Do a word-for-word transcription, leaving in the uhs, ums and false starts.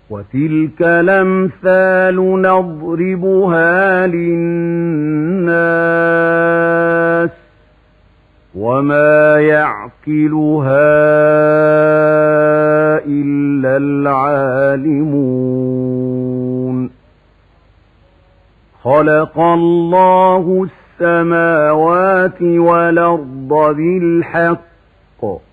وتلك الأمثال نضربها للناس وما يعقلها إلا العالمون. خلق الله السماوات والأرض بالحق